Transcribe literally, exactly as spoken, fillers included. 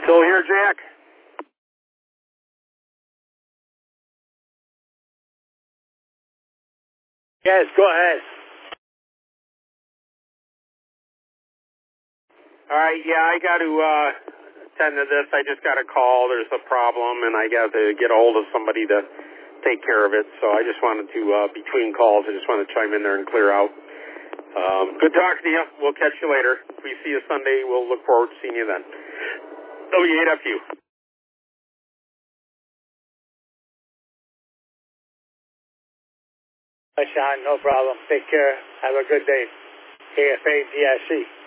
Still here, Jack? Yes, go ahead. All right, yeah, I got to uh, attend to this. I just got a call. There's a problem, and I got to get a hold of somebody to take care of it. So I just wanted to, uh, between calls, I just wanted to chime in there and clear out. Um, good talking to you. We'll catch you later. If we see you Sunday, we'll look forward to seeing you then. W eight F U. Hi, Sean. No problem. Take care. Have a good day. K F A D I C.